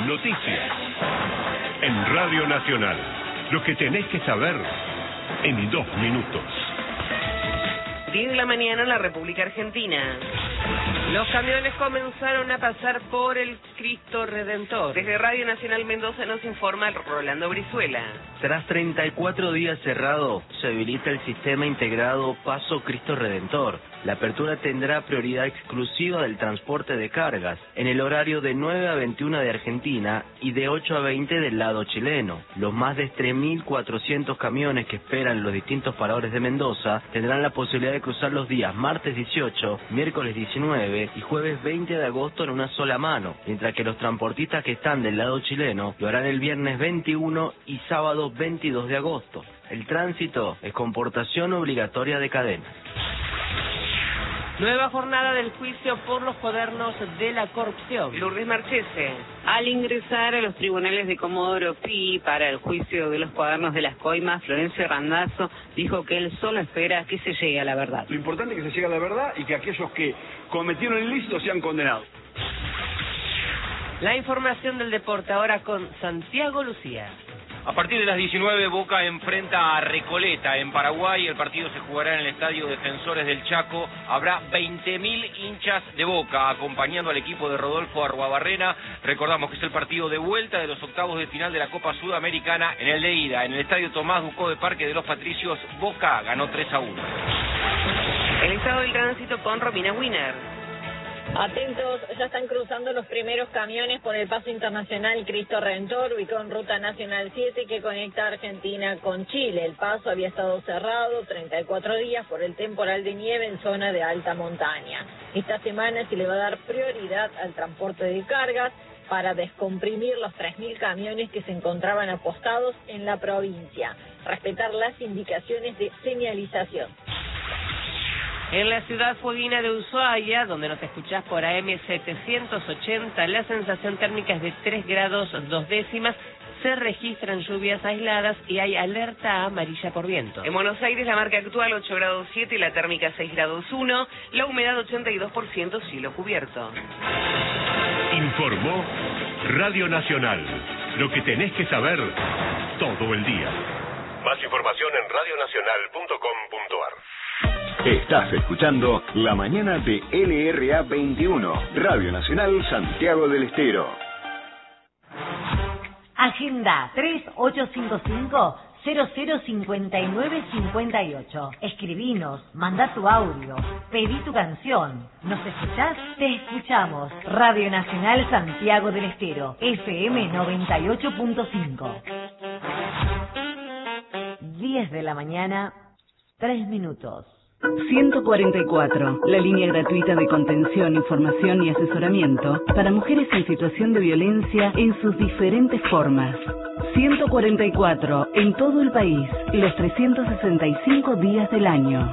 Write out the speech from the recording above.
noticias. En Radio Nacional, lo que tenés que saber en 2 minutos. 10 de la mañana en la República Argentina. Los camiones comenzaron a pasar por el Cristo Redentor. Desde Radio Nacional Mendoza nos informa Rolando Brizuela. Tras 34 días cerrado, se habilita el sistema integrado Paso Cristo Redentor. La apertura tendrá prioridad exclusiva del transporte de cargas, en el horario de 9 a 21 de Argentina y de 8 a 20 del lado chileno. Los más de 3.400 camiones que esperan los distintos paradores de Mendoza tendrán la posibilidad de cruzar los días martes 18, miércoles 19 y jueves 20 de agosto en una sola mano, mientras que los transportistas que están del lado chileno lo harán el viernes 21 y sábado 22 de agosto. El tránsito es con portación obligatoria de cadenas. Nueva jornada del juicio por los cuadernos de la corrupción. Lourdes Marchese. Al ingresar a los tribunales de Comodoro Pi para el juicio de los cuadernos de las coimas, Florencio Randazzo dijo que él solo espera que se llegue a la verdad. Lo importante es que se llegue a la verdad y que aquellos que cometieron el ilícito sean condenados. La información del deporte ahora con Santiago Lucía. A partir de las 19, Boca enfrenta a Recoleta en Paraguay. El partido se jugará en el Estadio Defensores del Chaco. Habrá 20.000 hinchas de Boca acompañando al equipo de Rodolfo Arruabarrena. Recordamos que es el partido de vuelta de los octavos de final de la Copa Sudamericana. En el de ida, en el Estadio Tomás Ducó de Parque de los Patricios, Boca ganó 3-1. El estado del tránsito con Romina Wiener. Atentos, ya están cruzando los primeros camiones por el paso internacional Cristo Redentor, ubicado en Ruta Nacional 7, que conecta Argentina con Chile. El paso había estado cerrado 34 días por el temporal de nieve en zona de alta montaña. Esta semana se le va a dar prioridad al transporte de cargas para descomprimir los 3.000 camiones que se encontraban apostados en la provincia. Respetar las indicaciones de señalización. En la ciudad fueguina de Ushuaia, donde nos escuchás por AM 780, la sensación térmica es de 3 grados 2 décimas. Se registran lluvias aisladas y hay alerta amarilla por viento. En Buenos Aires la marca actual 8 grados 7 y la térmica 6 grados 1. La humedad 82%, cielo cubierto. Informó Radio Nacional. Lo que tenés que saber todo el día. Más información en radionacional.com.ar. Estás escuchando La Mañana de LRA 21, Radio Nacional Santiago del Estero. Agenda 3855-005958. Escribinos, manda tu audio, pedí tu canción. ¿Nos escuchás? Te escuchamos. Radio Nacional Santiago del Estero, FM 98.5. 10 de la mañana, 3 minutos. 144, la línea gratuita de contención, información y asesoramiento para mujeres en situación de violencia en sus diferentes formas. 144, en todo el país, los 365 días del año.